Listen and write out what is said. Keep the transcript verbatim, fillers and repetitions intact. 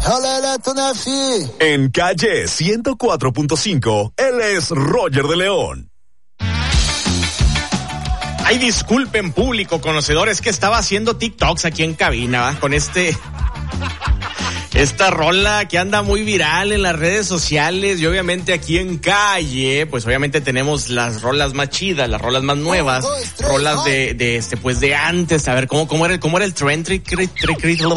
En Calle ciento cuatro punto cinco, él es Roger de León. Ay, disculpen, público conocedor, es que estaba haciendo TikToks aquí en cabina, ¿va? Con este... Esta rola que anda muy viral en las redes sociales y obviamente aquí en Calle, pues obviamente tenemos las rolas más chidas, las rolas más nuevas, rolas de, de este, pues de antes, a ver, cómo, cómo era, cómo era el trend, tri, tri, tri, tri,